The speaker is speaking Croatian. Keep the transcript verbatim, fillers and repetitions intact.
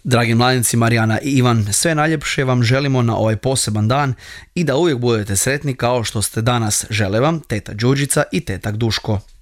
Dragi mladinci, Marijana i Ivan, sve najljepše vam želimo na ovaj poseban dan i da uvijek budete sretni kao što ste danas. Žele vam teta Đurđica i tetak Duško.